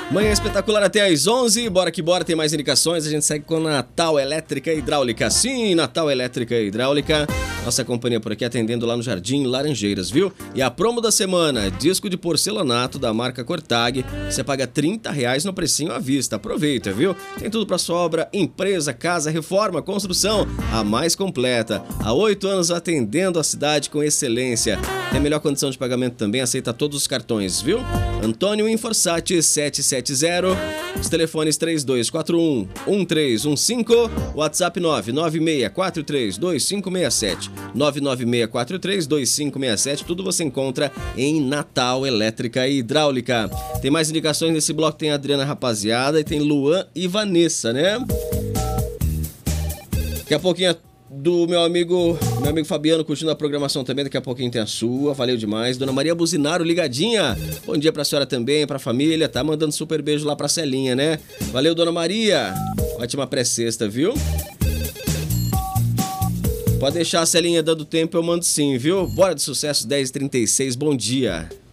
Manhã espetacular até às 11, bora que bora, tem mais indicações, a gente segue com Natal Elétrica e Hidráulica. Sim, Natal Elétrica e Hidráulica, nossa companhia por aqui atendendo lá no Jardim Laranjeiras, viu? E a promo da semana, disco de porcelanato da marca Cortag, você paga R$30 no precinho à vista, aproveita, viu? Tem tudo pra sua obra, empresa, casa, reforma, construção, a mais completa. Há 8 anos atendendo a cidade com excelência. Tem a melhor condição de pagamento também, aceita todos os cartões, viu? Antônio Inforsati 770, os telefones 3241-1315, WhatsApp 996432567, 996432567, tudo você encontra em Natal Elétrica e Hidráulica. Tem mais indicações nesse bloco, tem a Adriana Rapaziada e tem Luan e Vanessa, né? Daqui a pouquinho do meu amigo Fabiano curtindo a programação também, daqui a pouquinho tem a sua, valeu demais. Dona Maria Buzinaro ligadinha, bom dia pra senhora também, pra família, tá mandando super beijo lá pra Celinha, né? Valeu, Dona Maria, ótima pré-sexta, viu? Pode deixar a Celinha dando tempo, eu mando sim, viu? Bora de sucesso, 10h36, bom dia.